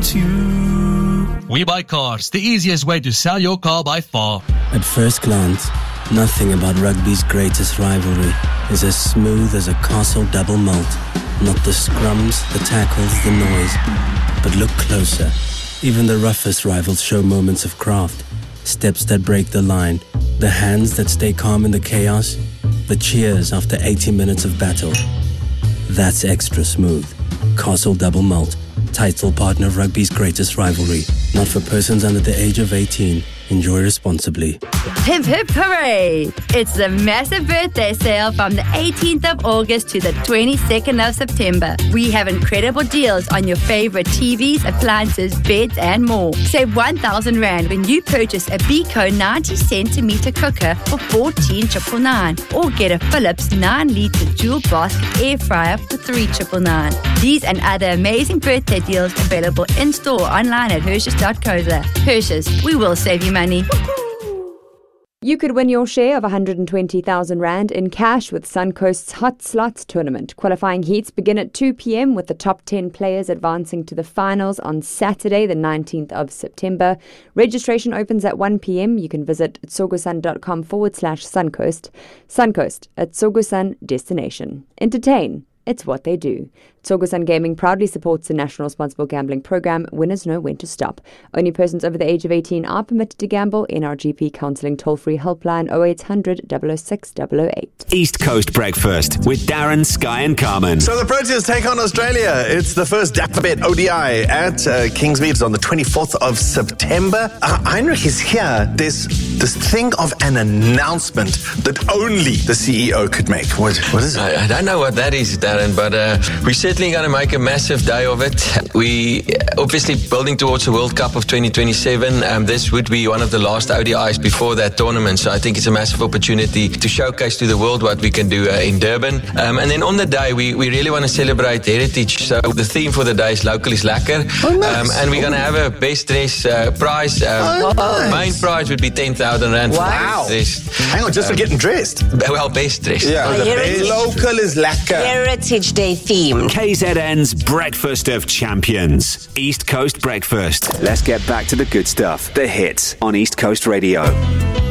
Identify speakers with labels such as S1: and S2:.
S1: want you. We Buy Cars, the easiest way to sell your car by far.
S2: At first glance, nothing about rugby's greatest rivalry is as smooth as a Castle double malt. Not the scrums, the tackles, the noise. But look closer. Even the roughest rivals show moments of craft. Steps that break the line. The hands that stay calm in the chaos. The cheers after 80 minutes of battle. That's extra smooth. Castle double malt. Title partner of rugby's greatest rivalry. Not for persons under the age of 18. Enjoy responsibly.
S3: Hip hip hooray! It's the massive birthday sale from the 18th of August to the 22nd of September. We have incredible deals on your favorite TVs, appliances, beds and more. Save 1,000 Rand when you purchase a Beko 90cm cooker for 14,999 or get a Philips 9-litre dual basket air fryer for 3,999. These and other amazing birthday deals available in-store online at Hershes.co.za. Hershes, we will save you money.
S4: You could win your share of 120,000 Rand in cash with Suncoast's Hot Slots tournament. Qualifying heats begin at 2 p.m. with the top 10 players advancing to the finals on Saturday, the 19th of September. Registration opens at 1 p.m. You can visit tsogosun.com/Suncoast. Suncoast, a Tsogosun destination. Entertain. It's what they do. Tsogosun Gaming proudly supports the National Responsible Gambling Program. Winners know when to stop. Only persons over the age of 18 are permitted to gamble. NRGP Counselling toll-free helpline 0800 006 008.
S5: East Coast Breakfast with Darren, Sky and Carmen.
S6: So the Proteas take on Australia. It's the first Dapperbet ODI at Kingsmead on the 24th of September. Heinrich is here. There's this thing of an announcement that only the CEO could make. What is it?
S7: I don't know what that is, Darren, but we're certainly going to make a massive day of it. We obviously building towards the World Cup of 2027. This would be one of the last ODIs before that tournament, so I think it's a massive opportunity to showcase to the world what we can do in Durban. And then on the day, we really want to celebrate heritage. So the theme for the day is Local is Lekker.
S6: Oh, nice.
S7: And we're going to have a best dress prize.
S6: Nice.
S7: Main prize would be 10,000 Rand.
S6: Wow. Hang on, just for getting dressed.
S7: Well, best dressed.
S6: Yeah.
S8: Local is Lekker. Heritage Day theme.
S5: KZN's Breakfast of Champions. East Coast Breakfast. Let's get back to the good stuff. The hits on East Coast Radio.